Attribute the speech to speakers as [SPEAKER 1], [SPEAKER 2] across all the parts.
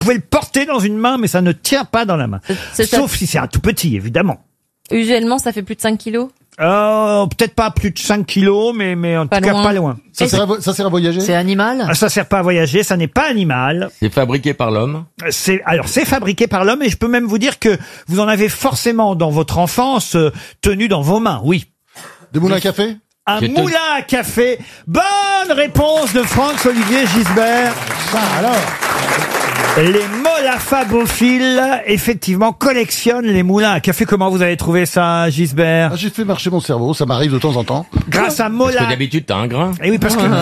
[SPEAKER 1] pouvez le porter dans une main, mais ça ne tient pas dans la main. Sauf si c'est un tout petit, évidemment.
[SPEAKER 2] Usuellement, ça fait plus de 5 kilos.
[SPEAKER 1] Peut-être pas plus de 5 kilos, mais en tout cas pas loin.
[SPEAKER 3] Ça sert à voyager?
[SPEAKER 4] C'est animal?
[SPEAKER 1] Ça sert pas à voyager, ça n'est pas animal.
[SPEAKER 5] C'est fabriqué par l'homme?
[SPEAKER 1] C'est fabriqué par l'homme, et je peux même vous dire que vous en avez forcément dans votre enfance tenu dans vos mains, oui.
[SPEAKER 3] Des moulins à café?
[SPEAKER 1] Un moulin à café. Bonne réponse de Franck-Olivier Gisbert.
[SPEAKER 3] Ça alors.
[SPEAKER 1] Les molafabophiles, effectivement, collectionnent les moulins à café. Comment vous avez trouvé ça, Gisbert?
[SPEAKER 3] J'ai fait marcher mon cerveau, ça m'arrive de temps en temps.
[SPEAKER 1] Grâce à Mola.
[SPEAKER 5] Parce que d'habitude, t'as un grain.
[SPEAKER 1] Et oui, parce que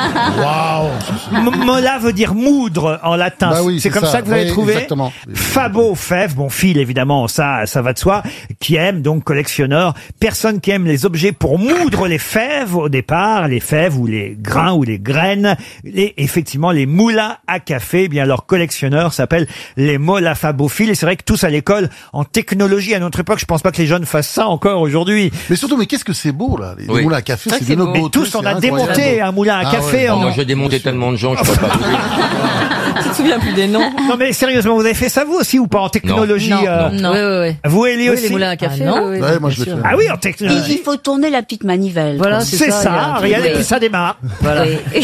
[SPEAKER 1] Mola veut dire moudre en latin.
[SPEAKER 3] Bah oui,
[SPEAKER 1] c'est comme ça que vous avez trouvé.
[SPEAKER 3] Exactement.
[SPEAKER 1] Fabo, fève, bon, fil, évidemment, ça va de soi. Qui aime, donc, collectionneur. Personne qui aime les objets pour moudre les fèves, au départ, les fèves ou les grains ou les graines. Effectivement, les moulins à café, eh bien, leur collectionneur s'appelle les molafabophiles. Et c'est vrai que tous à l'école, en technologie, à notre époque, je pense pas que les jeunes fassent ça encore aujourd'hui.
[SPEAKER 3] Mais surtout, mais qu'est-ce que c'est beau, là. Les moulins à café, c'est
[SPEAKER 2] c'est
[SPEAKER 3] de
[SPEAKER 2] beau.
[SPEAKER 3] beau.
[SPEAKER 1] Tous, on a démonté un moulin à café.
[SPEAKER 5] Moi, j'ai démonté tellement de gens, je peux pas vous dire.
[SPEAKER 2] Tu te souviens plus des noms?
[SPEAKER 1] Non, mais sérieusement, vous avez fait ça vous aussi ou pas en technologie?
[SPEAKER 2] Non.
[SPEAKER 4] Oui.
[SPEAKER 1] Vous, Elie,
[SPEAKER 4] Oui,
[SPEAKER 1] aussi?
[SPEAKER 4] les moulins à café.
[SPEAKER 2] non.
[SPEAKER 4] oui.
[SPEAKER 3] Ouais, moi je l'ai fait.
[SPEAKER 1] Ah oui, en technologie.
[SPEAKER 6] Il faut tourner la petite manivelle.
[SPEAKER 4] Voilà,
[SPEAKER 1] C'est ça, regarde, et puis ça démarre.
[SPEAKER 4] Voilà.
[SPEAKER 6] Oui.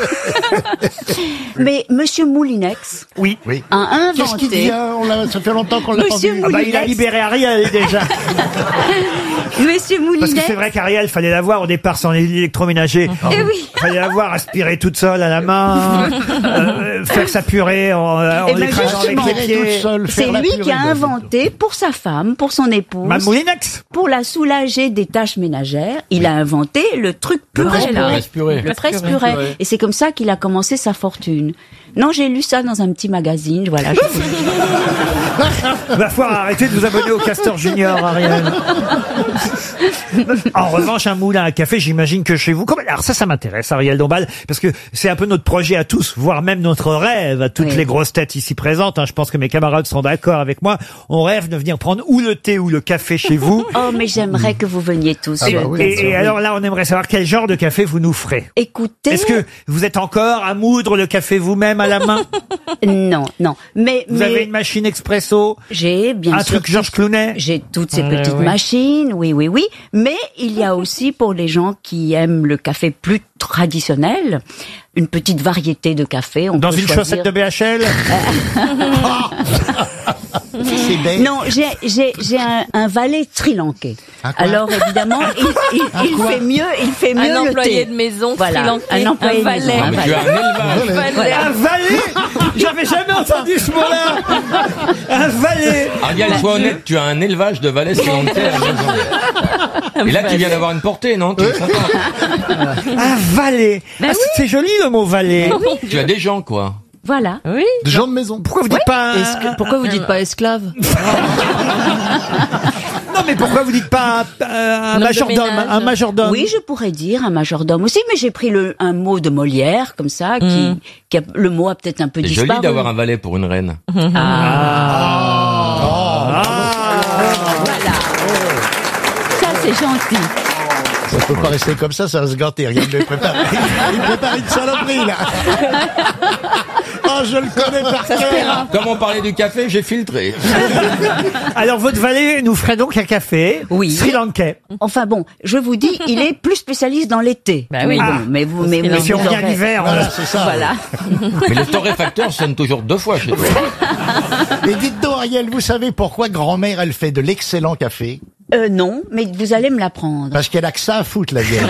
[SPEAKER 6] Mais Monsieur Moulinex
[SPEAKER 1] Oui.
[SPEAKER 6] a
[SPEAKER 3] Qu'est-ce qu'il
[SPEAKER 6] inventé.
[SPEAKER 3] dit? Ça fait longtemps qu'on l'a pas
[SPEAKER 6] Monsieur
[SPEAKER 3] vu.
[SPEAKER 1] Ah bah, il a
[SPEAKER 6] Moulinex.
[SPEAKER 1] libéré Ariel déjà.
[SPEAKER 6] Monsieur
[SPEAKER 1] Parce que
[SPEAKER 6] Moulinex.
[SPEAKER 1] c'est vrai qu'Ariel, fallait la voir au départ sans l'électroménager.
[SPEAKER 6] Eh oui.
[SPEAKER 1] Fallait la voir aspirer toute seule à la main, faire sa purée en
[SPEAKER 6] Eh ben,
[SPEAKER 1] l'écrasant avec
[SPEAKER 6] justement,
[SPEAKER 1] les pieds.
[SPEAKER 6] C'est lui qui a inventé pour sa femme, pour son épouse,
[SPEAKER 1] Mme Moulinex.
[SPEAKER 6] pour la soulager des tâches ménagères, il a inventé le truc purée là.
[SPEAKER 5] Presse-purée.
[SPEAKER 6] Le presse-purée. Et c'est comme ça qu'il a commencé sa fortune. Non, j'ai lu ça dans un petit magazine, voilà.
[SPEAKER 1] Va falloir arrêter de vous abonner au Castor Junior, Ariel. En revanche, un moulin à café, j'imagine que chez vous... Alors ça m'intéresse, Ariel Dombal, parce que c'est un peu notre projet à tous, voire même notre rêve à toutes
[SPEAKER 6] Oui.
[SPEAKER 1] les grosses têtes ici présentes. Je pense que mes camarades seront d'accord avec moi. On rêve de venir prendre ou le thé ou le café chez vous.
[SPEAKER 6] Oh, mais j'aimerais que vous veniez tous.
[SPEAKER 3] Ah bah oui, bien sûr,
[SPEAKER 1] Et alors là, on aimerait savoir quel genre de café vous nous ferez.
[SPEAKER 6] Écoutez.
[SPEAKER 1] Est-ce que vous êtes encore à moudre le café vous-même à la main?
[SPEAKER 6] Non. Mais
[SPEAKER 1] Vous avez une machine expresso?
[SPEAKER 6] j'ai bien
[SPEAKER 1] Un
[SPEAKER 6] sûr
[SPEAKER 1] truc Georges Clooney?
[SPEAKER 6] J'ai toutes ces petites machines, oui. Mais il y a aussi pour les gens qui aiment le café plus traditionnel, une petite variété de café. On
[SPEAKER 1] Dans
[SPEAKER 6] peut
[SPEAKER 1] une
[SPEAKER 6] choisir.
[SPEAKER 1] chaussette de BHL?
[SPEAKER 3] C'est bête.
[SPEAKER 6] Non, j'ai un valet trilanquais. Alors évidemment, il fait mieux
[SPEAKER 2] Un
[SPEAKER 6] le
[SPEAKER 2] employé
[SPEAKER 6] thé.
[SPEAKER 2] de maison,
[SPEAKER 6] Voilà,
[SPEAKER 2] freelanké,
[SPEAKER 6] un employé de
[SPEAKER 2] valet.
[SPEAKER 6] maison.
[SPEAKER 5] Ah, mais tu as un élevage.
[SPEAKER 6] Voilà.
[SPEAKER 1] Un valet? J'avais jamais entendu ce mot-là. Un valet.
[SPEAKER 5] Ariel, sois honnête, tu as un élevage de valets sédentaires à la maison. Et là, tu viens d'avoir une portée, non? Tu es content.
[SPEAKER 1] Un valet. C'est joli le mot valet.
[SPEAKER 5] Tu as des gens, quoi.
[SPEAKER 6] Voilà.
[SPEAKER 2] Oui.
[SPEAKER 3] Des gens de maison.
[SPEAKER 1] Pourquoi vous dites pas
[SPEAKER 4] Pourquoi vous dites pas esclave?
[SPEAKER 1] Non, mais pourquoi vous dites pas un
[SPEAKER 2] homme de
[SPEAKER 1] majordome?
[SPEAKER 2] ménage.
[SPEAKER 1] Un majordome.
[SPEAKER 6] Oui, je pourrais dire un majordome aussi, mais j'ai pris un mot de Molière comme ça, le mot a peut-être un peu
[SPEAKER 5] C'est
[SPEAKER 6] disparu.
[SPEAKER 5] joli d'avoir un valet pour une reine.
[SPEAKER 6] Voilà. Ça c'est gentil.
[SPEAKER 7] Ça peut pas rester comme ça va se gâter. Regarde, il prépare une saloperie, là. Oh, je le connais par cœur.
[SPEAKER 5] Comme on parlait du café, j'ai filtré.
[SPEAKER 1] Alors, votre valet nous ferait donc un café.
[SPEAKER 6] Oui.
[SPEAKER 1] Sri Lankais.
[SPEAKER 6] Enfin bon, je vous dis, il est plus spécialiste dans l'été.
[SPEAKER 2] Bah oui.
[SPEAKER 6] Bon, mais vous, mais
[SPEAKER 1] Mais si on
[SPEAKER 6] vous
[SPEAKER 1] revient
[SPEAKER 6] aurez-
[SPEAKER 1] l'hiver,
[SPEAKER 7] Voilà, c'est ça.
[SPEAKER 6] Voilà.
[SPEAKER 5] Mais le torréfacteur sonne toujours 2 fois chez toi.
[SPEAKER 7] Et dites donc, Ariel, vous savez pourquoi grand-mère, elle fait de l'excellent café?
[SPEAKER 6] Non, mais vous allez me l'apprendre.
[SPEAKER 7] Parce qu'elle a que ça à foutre, la vieille.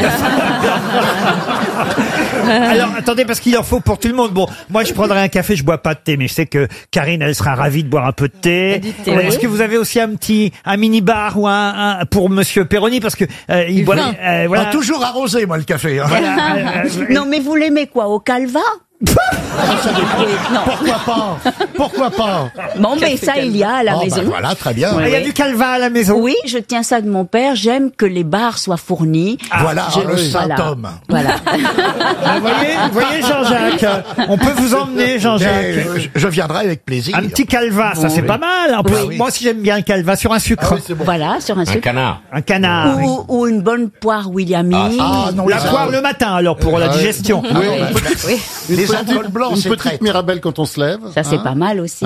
[SPEAKER 1] Alors, attendez, parce qu'il en faut pour tout le monde. Bon, moi, je prendrai un café, je bois pas de thé, mais je sais que Karine, elle sera ravie de boire un peu de thé.
[SPEAKER 2] Du thé,
[SPEAKER 1] Ouais,
[SPEAKER 2] oui.
[SPEAKER 1] Est-ce que vous avez aussi un mini bar ou un pour Monsieur Perroni, parce que il boit,
[SPEAKER 2] vin.
[SPEAKER 1] voilà.
[SPEAKER 7] Ah, toujours arrosé, moi, le café. Hein.
[SPEAKER 6] Non, mais vous l'aimez quoi, au calva? Non.
[SPEAKER 7] Pourquoi pas?
[SPEAKER 6] Bon, mais ça, il y a à la
[SPEAKER 7] Oh,
[SPEAKER 6] maison.
[SPEAKER 7] bah voilà, très bien.
[SPEAKER 1] Il y a du calva à la maison.
[SPEAKER 6] Oui, je tiens ça de mon père. J'aime que les bars soient fournis.
[SPEAKER 7] Voilà,
[SPEAKER 6] Je-
[SPEAKER 7] le saint
[SPEAKER 6] voilà.
[SPEAKER 7] homme.
[SPEAKER 6] Voilà.
[SPEAKER 1] Vous voyez Jean-Jacques, on peut vous emmener, Jean-Jacques.
[SPEAKER 7] Je viendrai avec plaisir.
[SPEAKER 1] Un petit calva, ça c'est pas mal. En plus,
[SPEAKER 7] oui.
[SPEAKER 1] moi aussi j'aime bien un calva sur un sucre.
[SPEAKER 3] Ah oui, c'est bon.
[SPEAKER 6] Voilà, sur un
[SPEAKER 5] Un
[SPEAKER 6] sucre.
[SPEAKER 5] canard.
[SPEAKER 1] Un canard. oui.
[SPEAKER 6] Ou une bonne poire Williamine.
[SPEAKER 7] Ah non,
[SPEAKER 1] La
[SPEAKER 7] ça-
[SPEAKER 1] poire le matin alors pour la digestion.
[SPEAKER 3] Oui,
[SPEAKER 6] Oui.
[SPEAKER 3] les
[SPEAKER 7] des alcools blancs,
[SPEAKER 3] Une
[SPEAKER 7] c'est
[SPEAKER 3] petite
[SPEAKER 7] traître.
[SPEAKER 3] Mirabelle quand on se lève.
[SPEAKER 6] Ça, c'est
[SPEAKER 3] hein.
[SPEAKER 6] pas mal aussi.